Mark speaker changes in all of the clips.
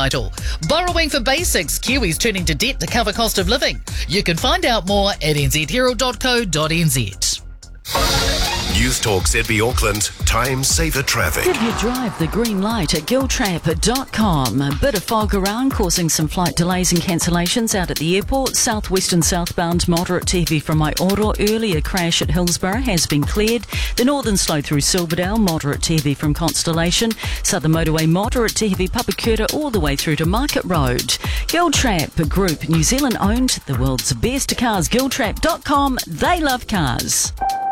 Speaker 1: title. Borrowing for basics, Kiwis turning to debt to cover cost of living. You can find out more at nzherald.co.nz.
Speaker 2: News Talk ZB Auckland, time saver traffic.
Speaker 3: Give your drive the green light at giltrap.com. A bit of fog around causing some flight delays and cancellations out at the airport. Southwest and southbound moderate to heavy from Maioro. Earlier crash at Hillsborough has been cleared. The northern slow through Silverdale, moderate to heavy from Constellation. Southern motorway moderate to heavy Papakura all the way through to Market Road. Giltrap Group, New Zealand owned, the world's best cars. Giltrap.com, they love cars.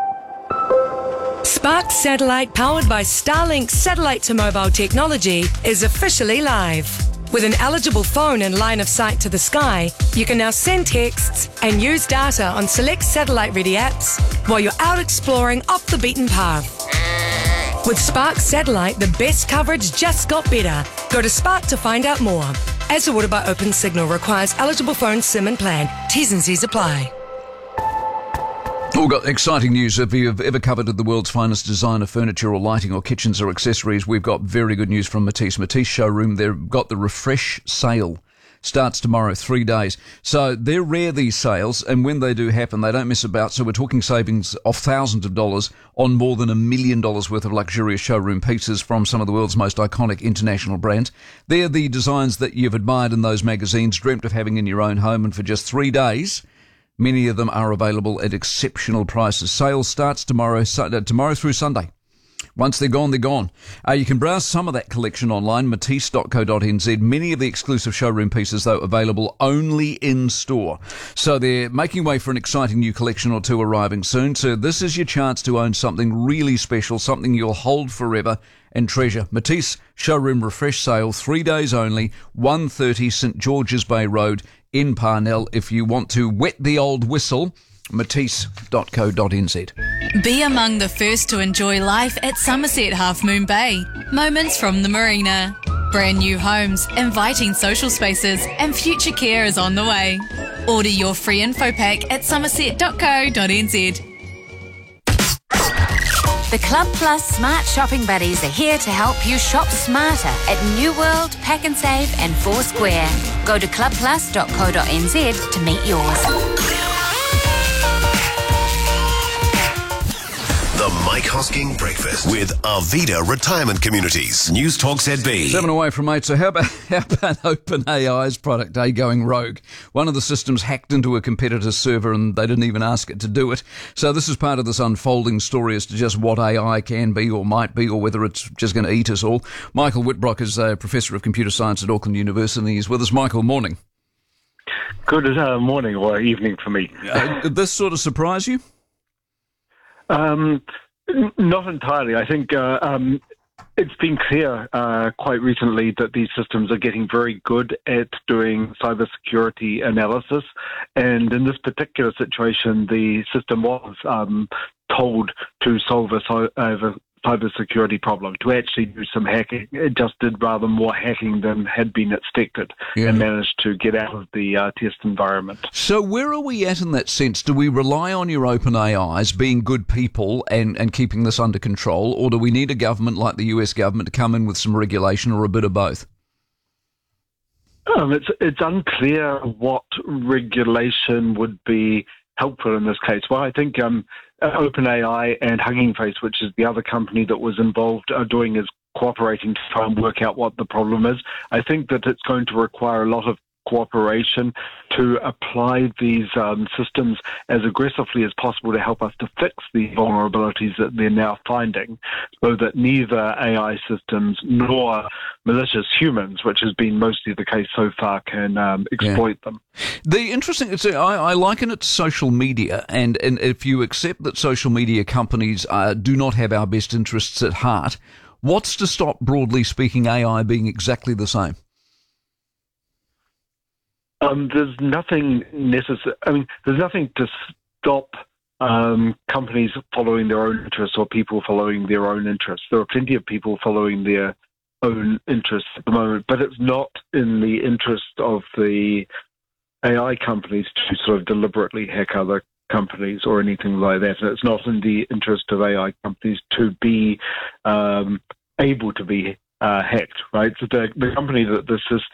Speaker 4: Spark Satellite, powered by Starlink satellite to mobile technology, is officially live. With an eligible phone and line of sight to the sky, you can now send texts and use data on select satellite-ready apps while you're out exploring off the beaten path. With Spark Satellite, the best coverage just got better. Go to Spark to find out more. As awarded by Open Signal, requires eligible phone SIM and plan. T's and C's apply.
Speaker 5: We've got exciting news. If you've ever coveted the world's finest designer furniture or lighting or kitchens or accessories, we've got very good news from Matisse. Matisse Showroom, they've got the Refresh Sale. Starts tomorrow, 3 days. So they're rare, these sales, and when they do happen, they don't mess about. So we're talking savings of thousands of dollars on more than $1 million worth of luxurious showroom pieces from some of the world's most iconic international brands. They're the designs that you've admired in those magazines, dreamt of having in your own home, and for just 3 days... many of them are available at exceptional prices. Sale starts tomorrow through Sunday. Once they're gone, they're gone. You can browse some of that collection online, matisse.co.nz. Many of the exclusive showroom pieces, though, available only in store. So they're making way for an exciting new collection or two arriving soon. So this is your chance to own something really special, something you'll hold forever and treasure. Matisse Showroom Refresh Sale, 3 days only, 130 St George's Bay Road in Parnell. If you want to wet the old whistle, matisse.co.nz.
Speaker 6: Be among the first to enjoy life at Somerset Half Moon Bay. Moments from the marina. Brand new homes, inviting social spaces, and future care is on the way. Order your free info pack at somerset.co.nz.
Speaker 7: The Club Plus Smart Shopping Buddies are here to help you shop smarter at New World, Pack and Save and Foursquare. Go to clubplus.co.nz to meet yours.
Speaker 2: The Mike Hosking Breakfast with Arvida Retirement Communities. News Talk ZB.
Speaker 5: 7 away from 8. So how about OpenAI's product A going rogue? One of the systems hacked into a competitor's server and they didn't even ask it to do it. So this is part of this unfolding story as to just what AI can be or might be, or whether it's just going to eat us all. Michael Whitbrock is a Professor of Computer Science at Auckland University. He's with us. Michael, morning.
Speaker 8: Good morning or evening for me.
Speaker 5: Did this sort of surprise you?
Speaker 8: Not entirely. I think it's been clear quite recently that these systems are getting very good at doing cybersecurity analysis, and in this particular situation, the system was told to solve a cybersecurity problem, to actually do some hacking. It just did rather more hacking than had been expected, and managed to get out of the test environment.
Speaker 5: So where are we at in that sense? Do we rely on your open AIs being good people and keeping this under control, or do we need a government like the US government to come in with some regulation, or a bit of both?
Speaker 8: It's unclear what regulation would be helpful in this case. Well, I think OpenAI and Hugging Face, which is the other company that was involved, are doing is cooperating to try and work out what the problem is. I think that it's going to require a lot of cooperation to apply these systems as aggressively as possible to help us to fix the vulnerabilities that they're now finding, so that neither AI systems nor malicious humans, which has been mostly the case so far, can exploit them.
Speaker 5: The interesting, I liken it to social media, and if you accept that social media companies do not have our best interests at heart, what's to stop, broadly speaking, AI being exactly the same?
Speaker 8: There's nothing necessary. There's nothing to stop companies following their own interests or people following their own interests. There are plenty of people following their own interests at the moment, but it's not in the interest of the AI companies to sort of deliberately hack other companies or anything like that. It's not in the interest of AI companies to be able to be hacked, right? So the company that this is